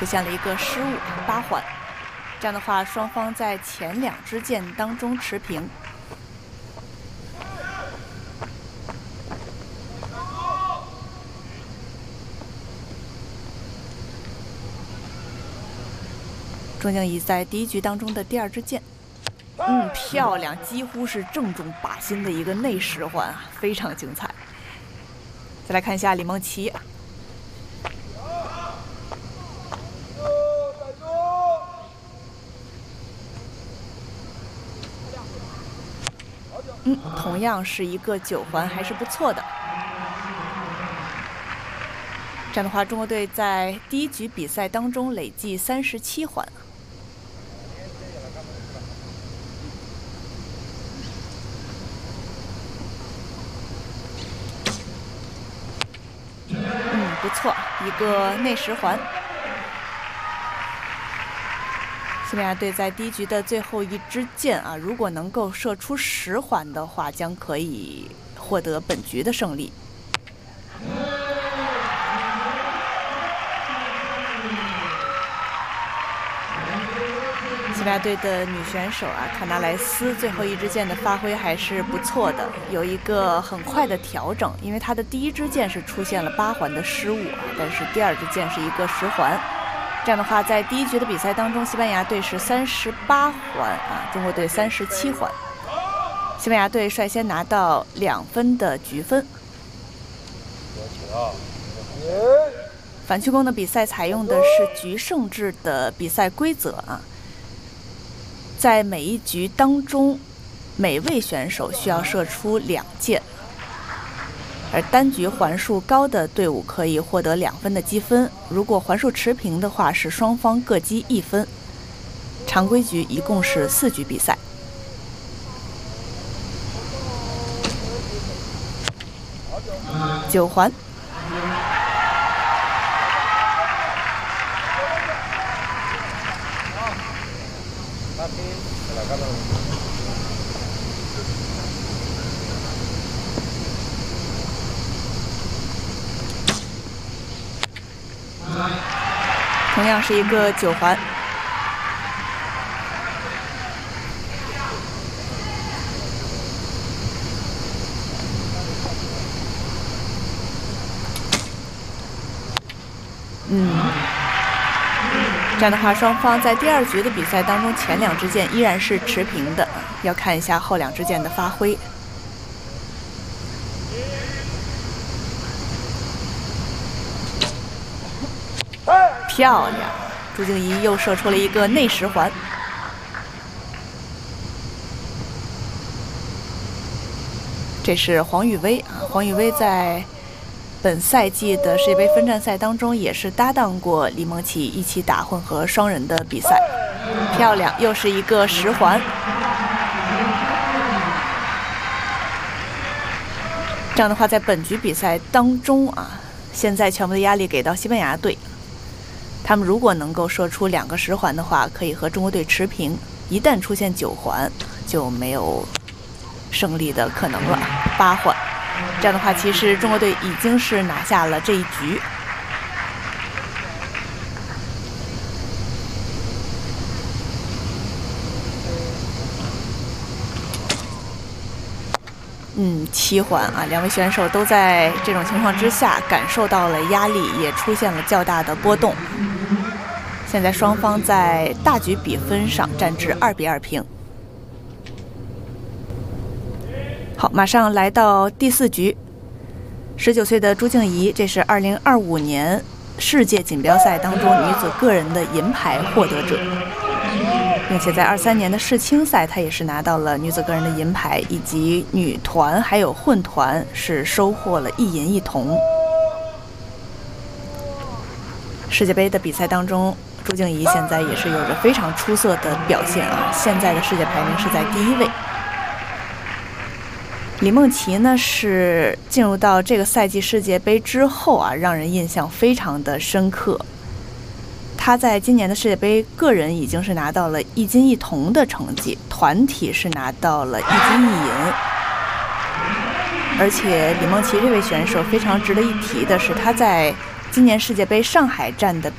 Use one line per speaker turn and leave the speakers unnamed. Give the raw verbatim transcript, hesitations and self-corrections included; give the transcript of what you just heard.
出现了一个失误，八环。这样的话，双方在前两支箭当中持平。钟敬怡在第一局当中的第二支箭，嗯，漂亮，几乎是正中靶心的一个内十环啊，非常精彩。再来看一下李梦琪。 嗯，同样是一个九环，还是不错的。这样的话，中国队在第一局比赛当中累计三十七环。嗯，不错，一个内十环。 西班牙队在第一局的最后一支箭啊，如果能够射出十环的话，将可以获得本局的胜利。西班牙队的女选手啊，卡纳莱斯最后一支箭的发挥还是不错的，有一个很快的调整，因为她的第一支箭是出现了八环的失误啊，但是第二支箭是一个十环。 这样的话，在第一局的比赛当中，西班牙队是三十八环啊，中国队三十七环。西班牙队率先拿到两分的局分。反曲弓的比赛采用的是局胜制的比赛规则啊，在每一局当中，每位选手需要射出两箭。 而单局环数高的队伍可以获得两分的积分，如果环数持平的话，是双方各积一分。常规局一共是四局比赛。九环。同样是一个九环。嗯，这样的话，双方在第二局的比赛当中，前两支箭依然是持平的，要看一下后两支箭的发挥。 漂亮，朱静怡又射出了一个内十环。这是黄雨薇啊，黄雨薇在本赛季的世界杯分站赛当中也是搭档过李梦琪一起打混合双人的比赛。漂亮，又是一个十环。这样的话，在本局比赛当中啊，现在全部的压力给到西班牙队。 他们如果能够射出两个十环的话，可以和中国队持平。一旦出现九环，就没有胜利的可能了。八环，这样的话，其实中国队已经是拿下了这一局。嗯，七环啊，两位选手都在这种情况之下感受到了压力，也出现了较大的波动。 现在双方在大局比分上战至二比二平。好，马上来到第四局。十九岁的朱静怡，这是二零二五年世界锦标赛当中女子个人的银牌获得者，并且在二三年的世青赛，她也是拿到了女子个人的银牌，以及女团还有混团是收获了一银一铜。世界杯的比赛当中。 朱静怡现在也是有着非常出色的表现啊！现在的世界排名是在第一位。李梦琪呢是进入到这个赛季世界杯之后啊，让人印象非常的深刻。她在今年的世界杯个人已经是拿到了一金一铜的成绩，团体是拿到了一金一银。而且李梦琪这位选手非常值得一提的是，她在 今年世界杯上海站的